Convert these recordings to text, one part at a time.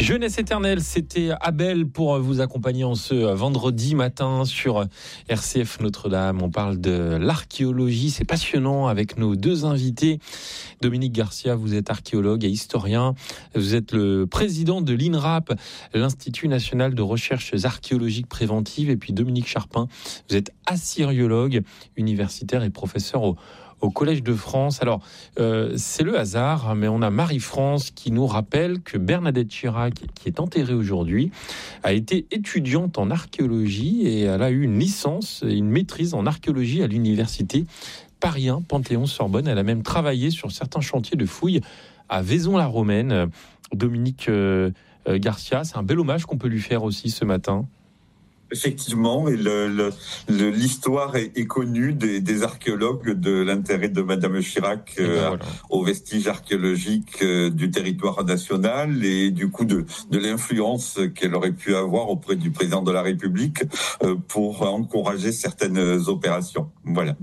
Jeunesse éternelle, c'était Abel pour vous accompagner en ce vendredi matin sur RCF Notre-Dame. On parle de l'archéologie, c'est passionnant avec nos deux invités. Dominique Garcia, vous êtes archéologue et historien. Vous êtes le président de l'INRAP, l'Institut National de Recherches Archéologiques Préventives. Et puis Dominique Charpin, vous êtes assyriologue, universitaire et professeur au Collège de France. Alors, c'est le hasard, mais on a Marie-France qui nous rappelle que Bernadette Chirac, qui est enterrée aujourd'hui, a été étudiante en archéologie et elle a eu une licence et une maîtrise en archéologie à l'université Paris 1, Panthéon-Sorbonne. Elle a même travaillé sur certains chantiers de fouilles à Vaison-la-Romaine. Dominique Garcia, c'est un bel hommage qu'on peut lui faire aussi ce matin. Effectivement, et l'histoire est connue des archéologues de l'intérêt de Madame Chirac aux vestiges archéologiques du territoire national et du coup de l'influence qu'elle aurait pu avoir auprès du président de la République pour encourager certaines opérations. Voilà.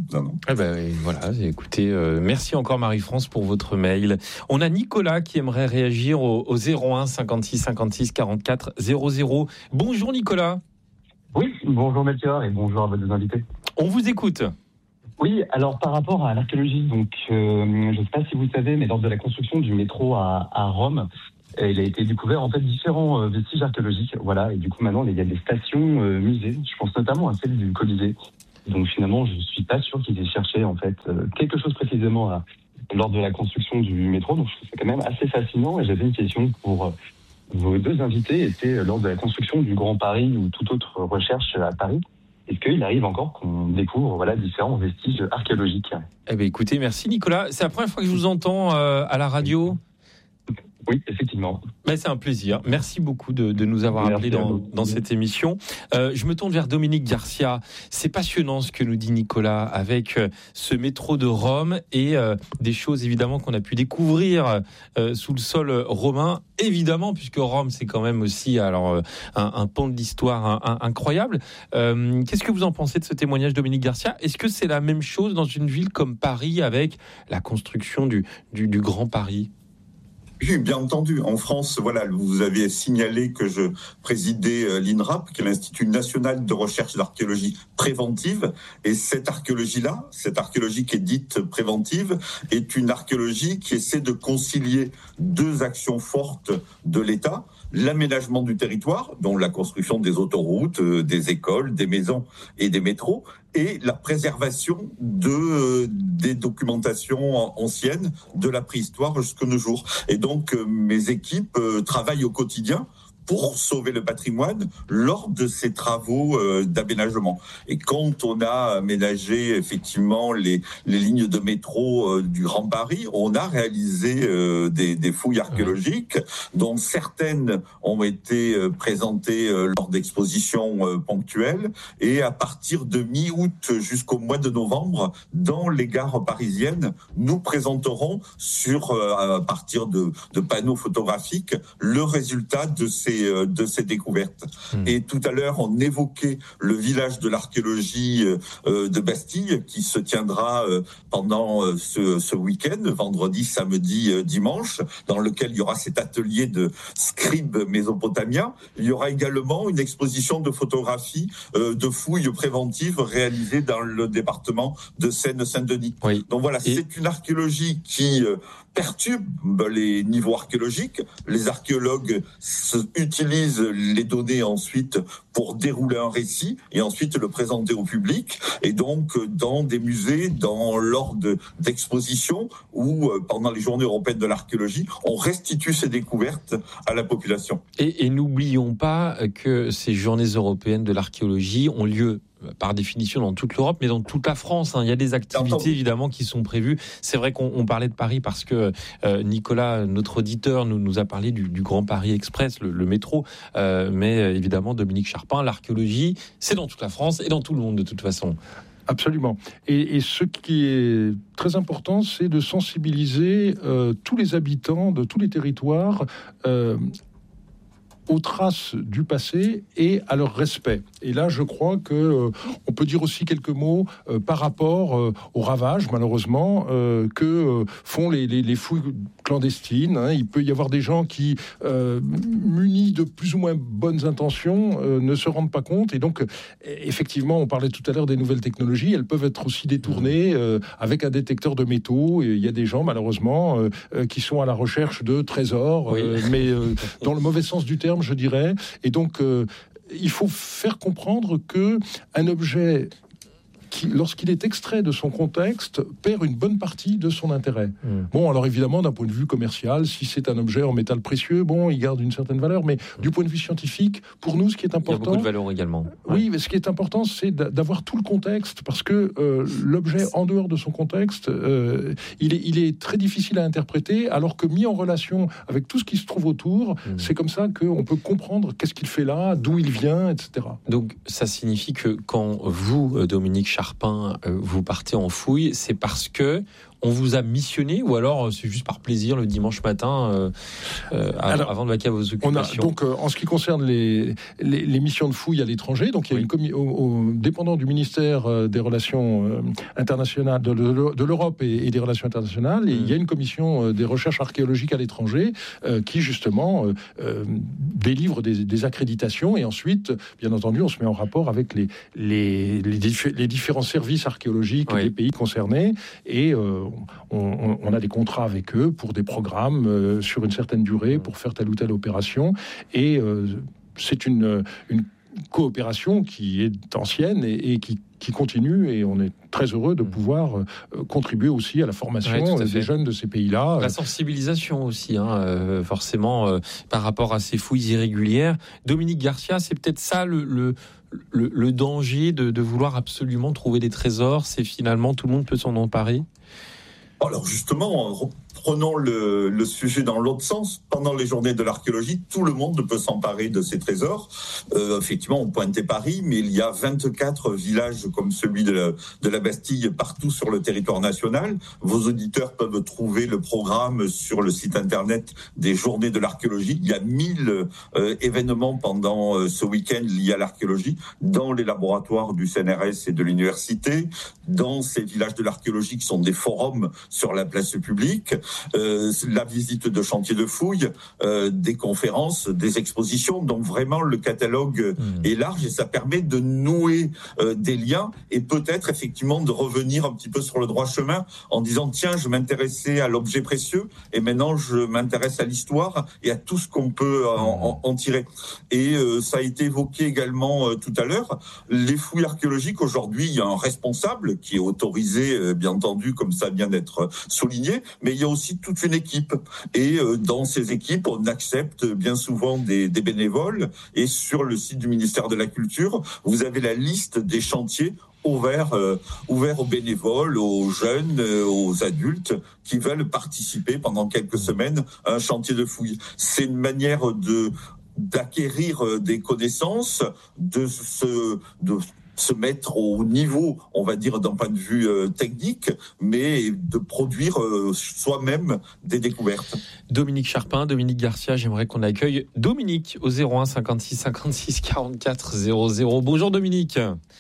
Voilà. Écoutez, merci encore Marie-France pour votre mail. On a Nicolas qui aimerait réagir au 01 56 56 44 00. Bonjour Nicolas. Oui, bonjour Melchior et bonjour à vos deux invités. On vous écoute. Oui, alors par rapport à l'archéologie, donc je ne sais pas si vous savez, mais lors de la construction du métro à Rome, il a été découvert en fait différents vestiges archéologiques. Voilà, et du coup maintenant il y a des stations musées. Je pense notamment à celle du Colisée. Donc finalement, je suis pas sûr qu'ils aient cherché en fait quelque chose précisément lors de la construction du métro. Donc je trouve ça quand même assez fascinant. Et j'avais une question pour vos deux invités étaient lors de la construction du Grand Paris ou toute autre recherche à Paris. Est-ce qu'il arrive encore qu'on découvre différents vestiges archéologiques ? Eh bien, écoutez, merci Nicolas. C'est la première fois que je vous entends à la radio. Oui, effectivement. Mais c'est un plaisir. Merci beaucoup de nous avoir appelés dans cette émission. Je me tourne vers Dominique Garcia. C'est passionnant ce que nous dit Nicolas avec ce métro de Rome et des choses évidemment qu'on a pu découvrir sous le sol romain. Évidemment, puisque Rome, c'est quand même aussi un pan de l'histoire incroyable. Qu'est-ce que vous en pensez de ce témoignage, Dominique Garcia ? Est-ce que c'est la même chose dans une ville comme Paris avec la construction du Grand Paris ? Oui, bien entendu. En France, voilà, vous avez signalé que je présidais l'INRAP, qui est l'Institut National de Recherche d'Archéologie Préventive. Et cette archéologie-là, cette archéologie qui est dite préventive, est une archéologie qui essaie de concilier deux actions fortes de l'État. L'aménagement du territoire, dont la construction des autoroutes, des écoles, des maisons et des métros, et la préservation des documentations anciennes de la préhistoire jusqu'à nos jours. Et donc, mes équipes travaillent au quotidien pour sauver le patrimoine lors de ces travaux d'aménagement. Et quand on a aménagé effectivement les lignes de métro du Grand Paris, on a réalisé des fouilles archéologiques dont certaines ont été présentées lors d'expositions ponctuelles et à partir de mi-août jusqu'au mois de novembre, dans les gares parisiennes, nous présenterons à partir de panneaux photographiques le résultat de ces découvertes. Et tout à l'heure, on évoquait le village de l'archéologie de Bastille qui se tiendra pendant ce week-end, vendredi, samedi, dimanche, dans lequel il y aura cet atelier de scribes mésopotamiens. Il y aura également une exposition de photographies de fouilles préventives réalisées dans le département de Seine-Saint-Denis. Oui. Donc voilà, c'est une archéologie qui perturbe les niveaux archéologiques. Les archéologues utilisent les données ensuite pour dérouler un récit et ensuite le présenter au public. Et donc, dans des musées, lors d'expositions ou pendant les journées européennes de l'archéologie, on restitue ces découvertes à la population. Et n'oublions pas que ces journées européennes de l'archéologie ont lieu par définition dans toute l'Europe, mais dans toute la France. Il y a des activités évidemment qui sont prévues. C'est vrai qu'on parlait de Paris parce que Nicolas, notre auditeur, nous a parlé du Grand Paris Express, le métro. Mais évidemment, Dominique Charpin, l'archéologie, c'est dans toute la France et dans tout le monde de toute façon. Absolument. Et ce qui est très important, c'est de sensibiliser tous les habitants de tous les territoires aux traces du passé et à leur respect. Et là, je crois que on peut dire aussi quelques mots par rapport aux ravages, malheureusement, que font les fouilles clandestines. Il peut y avoir des gens qui, munis de plus ou moins bonnes intentions, ne se rendent pas compte. Et donc, effectivement, on parlait tout à l'heure des nouvelles technologies. Elles peuvent être aussi détournées avec un détecteur de métaux. Et il y a des gens, malheureusement, qui sont à la recherche de trésors, mais dans le mauvais sens du terme, je dirais. Et donc, il faut faire comprendre que un objet qui, lorsqu'il est extrait de son contexte, perd une bonne partie de son intérêt. Bon, alors évidemment, d'un point de vue commercial, si c'est un objet en métal précieux, bon, il garde une certaine valeur, mais du point de vue scientifique, pour nous, ce qui est important... Il y a beaucoup de valeur également. Oui, mais ce qui est important, c'est d'avoir tout le contexte, parce que l'objet, en dehors de son contexte, il est très difficile à interpréter, alors que mis en relation avec tout ce qui se trouve autour, c'est comme ça qu'on peut comprendre qu'est-ce qu'il fait là, d'où il vient, etc. Donc, ça signifie que quand vous, Dominique Charpin, vous partez en fouille, c'est parce que on vous a missionné, ou alors c'est juste par plaisir le dimanche matin avant de vaquer à vos occupations? Donc, en ce qui concerne les missions de fouille à l'étranger, donc il y a une dépendant du ministère des Relations internationales, de l'Europe et des Relations internationales, et il y a une commission des recherches archéologiques à l'étranger qui justement délivre des accréditations, et ensuite, bien entendu, on se met en rapport avec les différents services archéologiques des pays concernés, et on a des contrats avec eux pour des programmes sur une certaine durée pour faire telle ou telle opération, et c'est une coopération qui est ancienne et qui continue, et on est très heureux de pouvoir contribuer aussi à la formation des jeunes de ces pays-là. La sensibilisation aussi, forcément, par rapport à ces fouilles irrégulières. Dominique Garcia, c'est peut-être ça le danger de vouloir absolument trouver des trésors, c'est finalement tout le monde peut s'en emparer? Alors justement, prenons le sujet dans l'autre sens. Pendant les journées de l'archéologie, tout le monde peut s'emparer de ces trésors. Effectivement, on pointait Paris, mais il y a 24 villages comme celui de la Bastille partout sur le territoire national. Vos auditeurs peuvent trouver le programme sur le site internet des journées de l'archéologie. Il y a 1000 événements pendant ce week-end liés à l'archéologie dans les laboratoires du CNRS et de l'université, dans ces villages de l'archéologie qui sont des forums sur la place publique, la visite de chantiers de fouilles, des conférences, des expositions. Donc vraiment, le catalogue est large et ça permet de nouer des liens et peut-être effectivement de revenir un petit peu sur le droit chemin en disant tiens, je m'intéressais à l'objet précieux et maintenant je m'intéresse à l'histoire et à tout ce qu'on peut en tirer. Et ça a été évoqué également tout à l'heure. Les fouilles archéologiques, aujourd'hui, il y a un responsable qui est autorisé, bien entendu, comme ça vient d'être souligné, mais il y a aussi toute une équipe. Et dans ces équipes, on accepte bien souvent des bénévoles. Et sur le site du ministère de la Culture, vous avez la liste des chantiers ouverts aux bénévoles, aux jeunes, aux adultes qui veulent participer pendant quelques semaines à un chantier de fouilles. C'est une manière d'acquérir des connaissances, de se mettre au niveau, on va dire, d'un point de vue technique, mais de produire soi-même des découvertes. Dominique Charpin, Dominique Garcia, j'aimerais qu'on accueille Dominique au 01 56 56 44 00. Bonjour Dominique.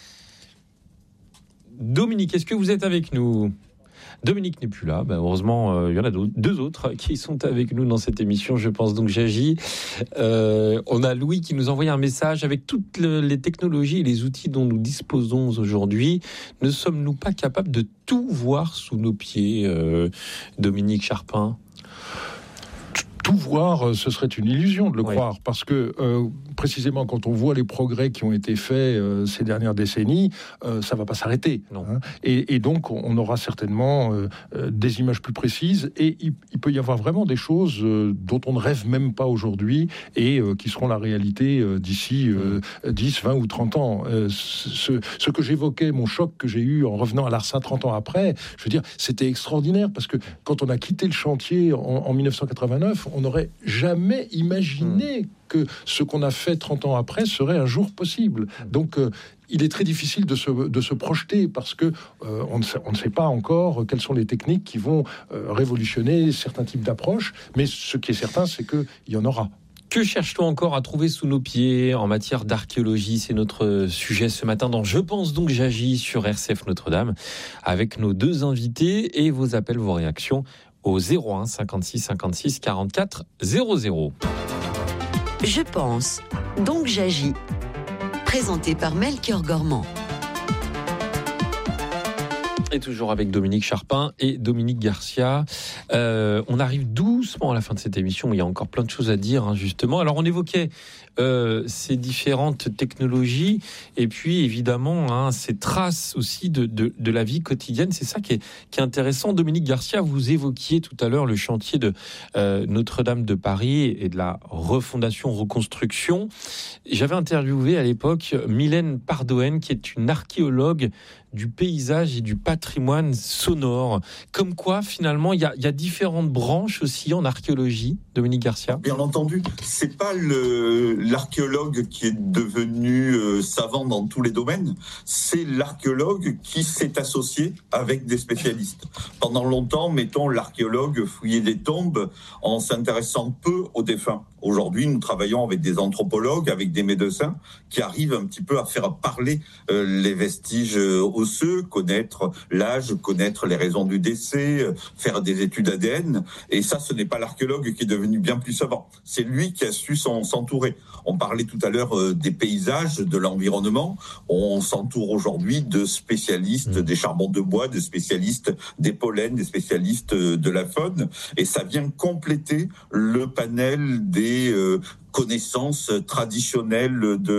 Dominique, est-ce que vous êtes avec nous ? Dominique n'est plus là, heureusement il y en a deux autres qui sont avec nous dans cette émission, je pense donc j'agis. On a Louis qui nous envoie un message avec toutes les technologies et les outils dont nous disposons aujourd'hui. Ne sommes-nous pas capables de tout voir sous nos pieds, Dominique Charpin ? Tout voir, ce serait une illusion de le croire, parce que précisément quand on voit les progrès qui ont été faits ces dernières décennies, ça va pas s'arrêter. Et donc on aura certainement des images plus précises, et il peut y avoir vraiment des choses dont on ne rêve même pas aujourd'hui et qui seront la réalité d'ici 10, 20 ou 30 ans. Ce que j'évoquais, mon choc que j'ai eu en revenant à l'ARSA 30 ans après, je veux dire, c'était extraordinaire, parce que quand on a quitté le chantier en 1989, on n'aurait jamais imaginé que ce qu'on a fait 30 ans après serait un jour possible. Donc, il est très difficile de se projeter, parce que on ne sait pas encore quelles sont les techniques qui vont révolutionner certains types d'approches, mais ce qui est certain, c'est qu'il y en aura. Que cherche-t-on encore à trouver sous nos pieds en matière d'archéologie? C'est notre sujet ce matin dans Je pense donc j'agis sur RCF Notre-Dame avec nos deux invités et vos appels, vos réactions au 01 56 56 44 00. Je pense donc j'agis. Présenté par Melchior Gormand. Et toujours avec Dominique Charpin et Dominique Garcia. On arrive doucement à la fin de cette émission, mais il y a encore plein de choses à dire, justement. Alors, on évoquait ces différentes technologies et puis, évidemment, ces traces aussi de la vie quotidienne. C'est ça qui est intéressant. Dominique Garcia, vous évoquiez tout à l'heure le chantier de Notre-Dame de Paris et de la refondation, reconstruction. J'avais interviewé à l'époque Mylène Pardoen, qui est une archéologue du paysage et du patrimoine sonore. Comme quoi, finalement, il y a différentes branches aussi en archéologie, Dominique Garcia. Bien entendu, c'est pas l'archéologue qui est devenu savant dans tous les domaines, c'est l'archéologue qui s'est associé avec des spécialistes. Pendant longtemps, mettons, l'archéologue fouillait des tombes en s'intéressant peu aux défunts. Aujourd'hui, nous travaillons avec des anthropologues, avec des médecins qui arrivent un petit peu à faire parler les vestiges osseux, connaître l'âge, connaître les raisons du décès, faire des études ADN. Et ça, ce n'est pas l'archéologue qui est devenu bien plus savant. C'est lui qui a su s'entourer. On parlait tout à l'heure des paysages, de l'environnement. On s'entoure aujourd'hui de spécialistes des charbons de bois, de spécialistes des pollens, des spécialistes de la faune. Et ça vient compléter le panel des connaissances traditionnelles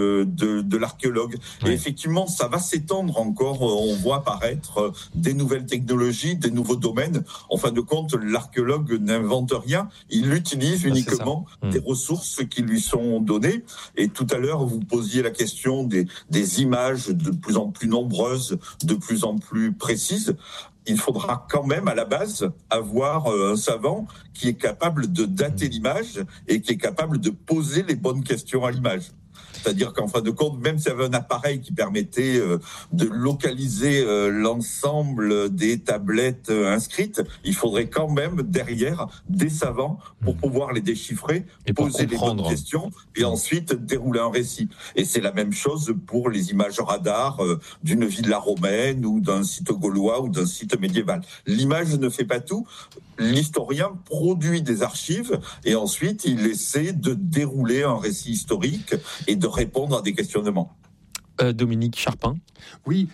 de l'archéologue. Ouais. Et effectivement, ça va s'étendre encore. On voit apparaître des nouvelles technologies, des nouveaux domaines. En fin de compte, l'archéologue n'invente rien. Il utilise uniquement des ressources qui lui sont données. Et tout à l'heure, vous posiez la question des images de plus en plus nombreuses, de plus en plus précises. Il faudra quand même, à la base, avoir un savant qui est capable de dater l'image et qui est capable de poser les bonnes questions à l'image. C'est-à-dire qu'en fin de compte, même s'il y avait un appareil qui permettait de localiser l'ensemble des tablettes inscrites, il faudrait quand même derrière des savants pour pouvoir les déchiffrer, et poser les bonnes questions et ensuite dérouler un récit. Et c'est la même chose pour les images radar d'une villa romaine ou d'un site gaulois ou d'un site médiéval. L'image ne fait pas tout. L'historien produit des archives et ensuite il essaie de dérouler un récit historique et de répondre à des questionnements. Dominique Charpin. Oui.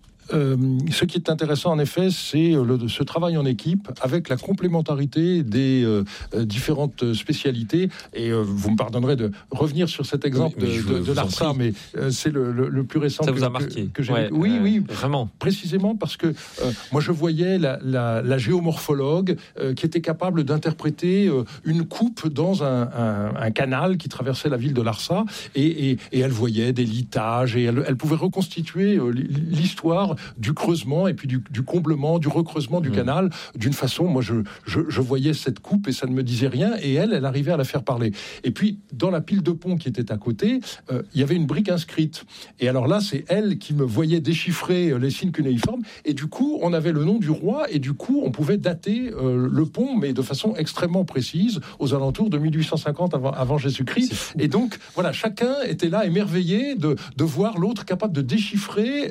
Ce qui est intéressant en effet, c'est ce travail en équipe avec la complémentarité des différentes spécialités. Et vous me pardonnerez de revenir sur cet exemple de l'ARSA, mais c'est le plus récent. Ça vous a marqué que j'ai. Oui, vraiment. Précisément parce que moi je voyais la géomorphologue qui était capable d'interpréter une coupe dans un canal qui traversait la ville de Larsa, et elle voyait des litages et elle pouvait reconstituer l'histoire du creusement et puis du comblement, du recreusement du canal d'une façon. Moi, je voyais cette coupe et ça ne me disait rien, et elle arrivait à la faire parler. Et puis, dans la pile de pont qui était à côté, il y avait une brique inscrite. Et alors là, c'est elle qui me voyait déchiffrer les signes cunéiformes, et du coup, on avait le nom du roi, et du coup, on pouvait dater le pont, mais de façon extrêmement précise, aux alentours de 1850 avant Jésus-Christ. Et donc, voilà, chacun était là émerveillé de voir l'autre capable de déchiffrer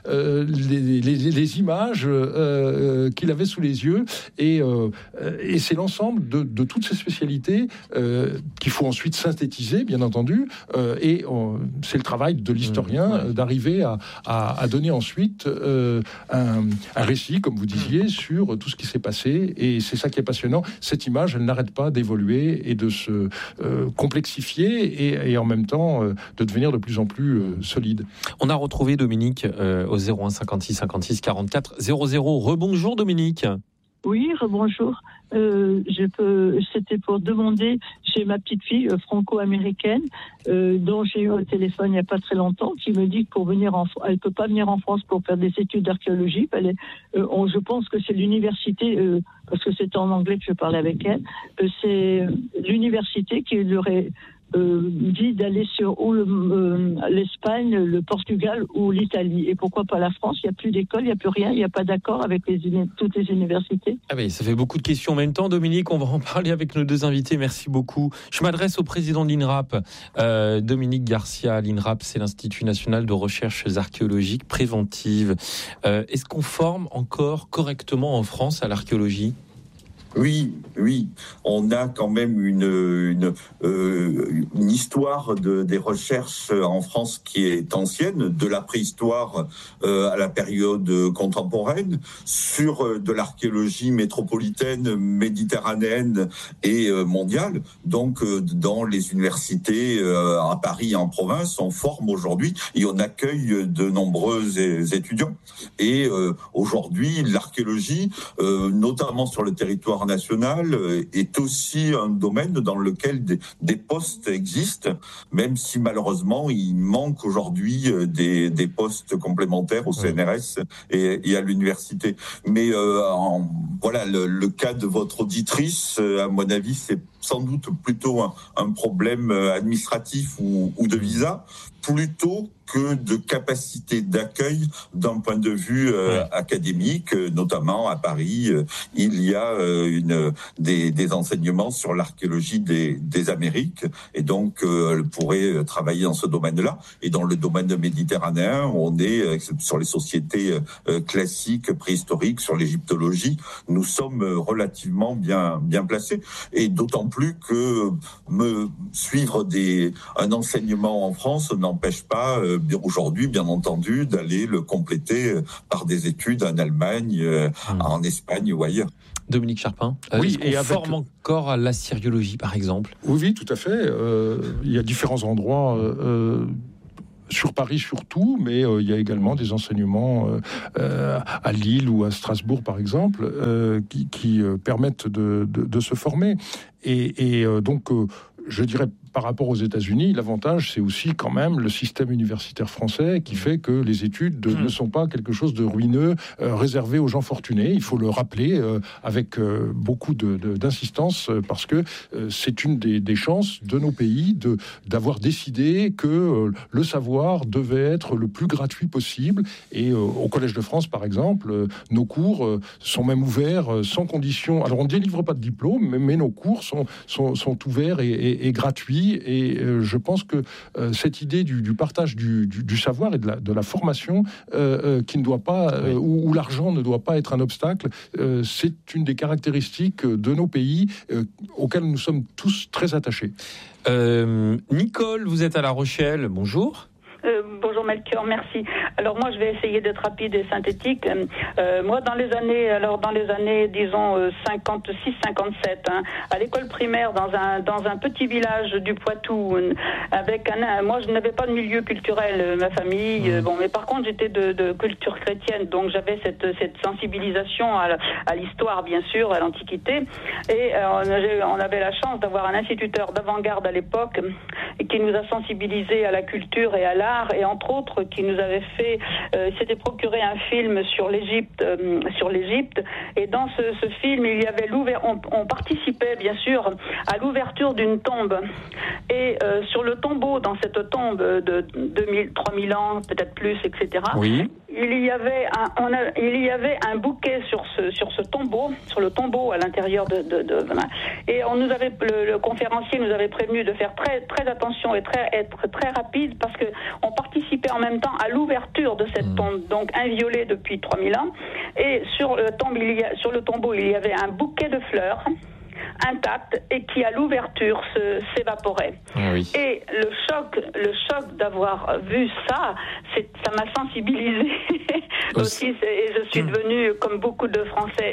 les images qu'il avait sous les yeux, et c'est l'ensemble de toutes ces spécialités qu'il faut ensuite synthétiser, bien entendu, et c'est le travail de l'historien d'arriver à donner ensuite un récit, comme vous disiez, sur tout ce qui s'est passé, et c'est ça qui est passionnant. Cette image, elle n'arrête pas d'évoluer et de se complexifier, et en même temps de devenir de plus en plus solide. On a retrouvé Dominique au 01 56 56 44 00. Rebonjour Dominique. Oui, rebonjour. C'était pour demander, j'ai ma petite fille franco-américaine dont j'ai eu au téléphone il n'y a pas très longtemps, qui me dit que pour venir elle peut pas venir en France pour faire des études d'archéologie. Je pense que c'est l'université, parce que c'était en anglais que je parlais avec elle, c'est l'université qui l'aurait dit d'aller sur l'Espagne, le Portugal ou l'Italie. Et pourquoi pas la France? Il n'y a plus d'école, il n'y a plus rien, il n'y a pas d'accord avec toutes les universités. Ah oui, ça fait beaucoup de questions en même temps. Dominique, on va en parler avec nos deux invités. Merci beaucoup. Je m'adresse au président de l'INRAP, Dominique Garcia. L'INRAP, c'est l'Institut national de recherches archéologiques préventives. Est-ce qu'on forme encore correctement en France à l'archéologie ? Oui, on a quand même une histoire des recherches en France qui est ancienne, de la préhistoire à la période contemporaine, sur de l'archéologie métropolitaine, méditerranéenne et mondiale. Donc, dans les universités à Paris et en province, on forme aujourd'hui et on accueille de nombreux étudiants. Et aujourd'hui, l'archéologie, notamment sur le territoire national, est aussi un domaine dans lequel des postes existent, même si malheureusement il manque aujourd'hui des postes complémentaires au CNRS et à l'université. Mais voilà, le cas de votre auditrice, à mon avis, c'est sans doute plutôt un problème administratif ou de visa, plutôt que de capacité d'accueil d'un point de vue académique, notamment à Paris. Il y a des enseignements sur l'archéologie des Amériques, et donc elle pourrait travailler dans ce domaine-là. Et dans le domaine méditerranéen, on est sur les sociétés classiques, préhistoriques, sur l'égyptologie, nous sommes relativement bien placés, et d'autant plus que suivre un enseignement en France n'empêche pas aujourd'hui, bien entendu, d'aller le compléter par des études en Allemagne, en Espagne ou ailleurs. Dominique Charpin, oui, est-ce qu'on forme encore à l'assyriologie, par exemple ? Oui, tout à fait. Il y a différents endroits sur Paris surtout, mais il y a également des enseignements à Lille ou à Strasbourg, par exemple, qui permettent de se former. Et donc, je dirais, par rapport aux États-Unis, l'avantage, c'est aussi quand même le système universitaire français qui fait que les études ne sont pas quelque chose de ruineux, réservé aux gens fortunés. Il faut le rappeler avec beaucoup d'insistance, parce que c'est une des chances de nos pays d'avoir décidé que le savoir devait être le plus gratuit possible. Et au Collège de France, par exemple, nos cours sont même ouverts sans condition. Alors, on ne délivre pas de diplôme, mais nos cours sont ouverts et gratuits. Et je pense que cette idée du partage du savoir et de la formation qui ne doit pas, où l'argent ne doit pas être un obstacle, c'est une des caractéristiques de nos pays auxquelles nous sommes tous très attachés. Nicole, vous êtes à La Rochelle, bonjour. Bonjour Melchior, merci. Alors moi je vais essayer d'être rapide et synthétique. Moi dans les années disons 56-57, à l'école primaire dans un petit village du Poitou, moi je n'avais pas de milieu culturel, ma famille, mais par contre j'étais de culture chrétienne, donc j'avais cette sensibilisation à l'histoire, bien sûr, à l'Antiquité, et on avait la chance d'avoir un instituteur d'avant-garde à l'époque qui nous a sensibilisés à la culture et à l'art, et entre autres qui nous avait s'était procuré un film sur l'Égypte, et dans ce film il y avait on participait bien sûr à l'ouverture d'une tombe, et sur le tombeau, dans cette tombe de 2000-3000 ans, peut-être plus, etc. Oui. Il y avait un bouquet sur ce tombeau, sur le tombeau à l'intérieur et le conférencier nous avait prévenu de faire très très attention et être très rapide, parce que on participait en même temps à l'ouverture de cette tombe, donc inviolée depuis 3000 ans. Et sur le tombeau, il y avait un bouquet de fleurs intact et qui à l'ouverture s'évaporait. Oui. Et le choc d'avoir vu ça m'a sensibilisée aussi, et je suis devenue, comme beaucoup de Français,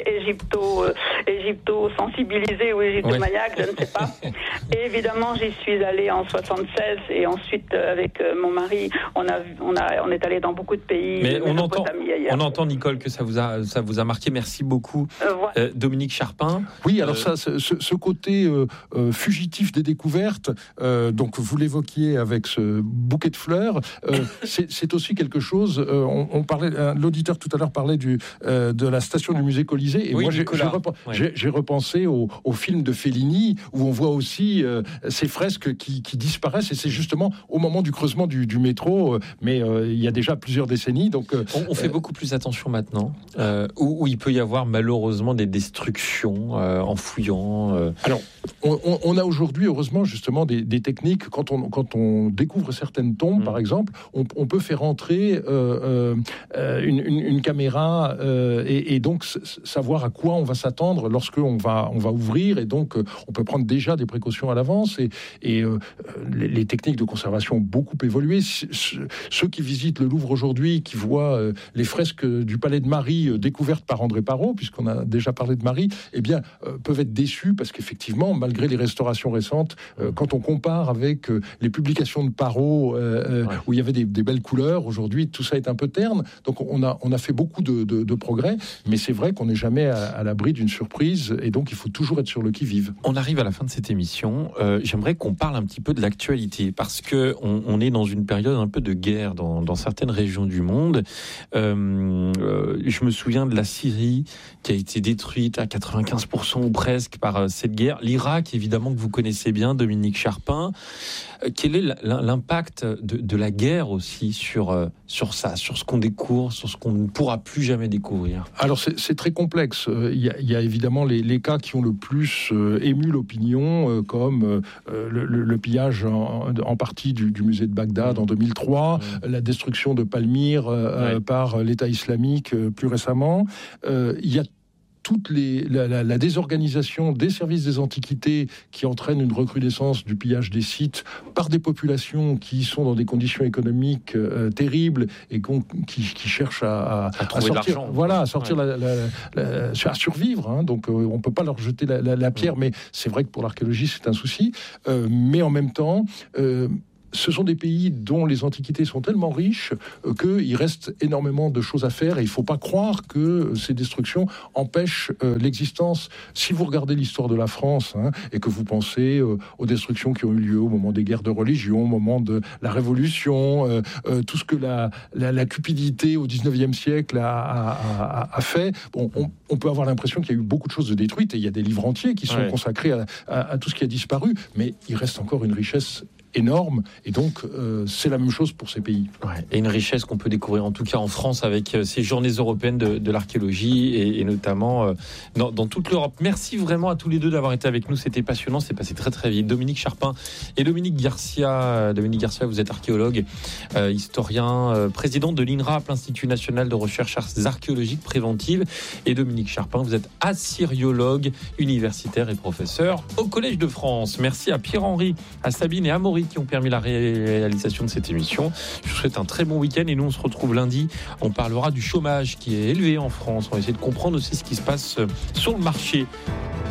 égypto-sensilisés ou égyptomaniaques, je ne sais pas. Et évidemment, j'y suis allée en 76, et ensuite avec mon mari, on est allé dans beaucoup de pays. Mais on entend, Nicole, que ça vous a marqué. Merci beaucoup, Dominique Charpin. Oui, alors ça, ce ce côté fugitif des découvertes, donc vous l'évoquiez avec ce bouquet de fleurs, c'est aussi quelque chose. On parlait, l'auditeur tout à l'heure parlait de la station du musée Colisée, et oui, moi j'ai repensé au film de Fellini où on voit aussi ces fresques qui disparaissent, et c'est justement au moment du creusement du métro, mais il y a déjà plusieurs décennies. Donc on fait beaucoup plus attention maintenant, où il peut y avoir malheureusement des destructions en fouillant. Alors, on a aujourd'hui, heureusement, justement, des techniques. Quand on découvre certaines tombes, par exemple, on peut faire entrer une caméra et donc savoir à quoi on va s'attendre lorsqu'on va ouvrir. Et donc, on peut prendre déjà des précautions à l'avance. Et les techniques de conservation ont beaucoup évolué. Ceux qui visitent le Louvre aujourd'hui, qui voient les fresques du Palais de Marie découvertes par André Parrot, puisqu'on a déjà parlé de Marie, eh bien, peuvent être déçus parce qu'effectivement, malgré les restaurations récentes, quand on compare avec les publications de Parrot, où il y avait des belles couleurs, aujourd'hui, tout ça est un peu terne. Donc, on a fait beaucoup de progrès, mais c'est vrai qu'on n'est jamais à l'abri d'une surprise, et donc il faut toujours être sur le qui-vive. On arrive à la fin de cette émission. J'aimerais qu'on parle un petit peu de l'actualité, parce que on est dans une période un peu de guerre dans certaines régions du monde. Je me souviens de la Syrie qui a été détruite à 95% ou presque par cette guerre. L'Irak, évidemment, que vous connaissez bien, Dominique Charpin. Quel est l'impact de la guerre aussi sur ça, sur ce qu'on découvre, sur ce qu'on ne pourra plus jamais découvrir? Alors c'est très complexe. Il y a évidemment les cas qui ont le plus ému l'opinion, comme le pillage en partie du musée de Bagdad en 2003, la destruction de Palmyre par l'État islamique plus récemment. Il y a toute la désorganisation des services des antiquités qui entraîne une recrudescence du pillage des sites par des populations qui sont dans des conditions économiques terribles et qui cherchent à sortir, à sortir à survivre. Hein. Donc on peut pas leur jeter la pierre, mais c'est vrai que pour l'archéologie c'est un souci. Mais en même temps, ce sont des pays dont les antiquités sont tellement riches qu'il reste énormément de choses à faire, et il ne faut pas croire que ces destructions empêchent l'existence. Si vous regardez l'histoire de la France et que vous pensez aux destructions qui ont eu lieu au moment des guerres de religion, au moment de la Révolution, tout ce que la cupidité au 19e siècle a fait, on peut avoir l'impression qu'il y a eu beaucoup de choses de détruites, et il y a des livres entiers qui sont consacrés à tout ce qui a disparu, mais il reste encore une richesse énorme, et donc c'est la même chose pour ces pays. Et une richesse qu'on peut découvrir en tout cas en France avec ces journées européennes de l'archéologie, et notamment dans toute l'Europe. Merci vraiment à tous les deux d'avoir été avec nous, c'était passionnant, c'est passé très très vite. Dominique Charpin et Dominique Garcia. Dominique Garcia, vous êtes archéologue, historien, président de l'INRAP, l'Institut National de Recherche Archéologique Préventive, et Dominique Charpin, vous êtes assyriologue universitaire et professeur au Collège de France. Merci à Pierre-Henri, à Sabine et à Maurice qui ont permis la réalisation de cette émission. Je vous souhaite un très bon week-end, et nous on se retrouve lundi. On parlera du chômage qui est élevé en France. On va essayer de comprendre aussi ce qui se passe sur le marché.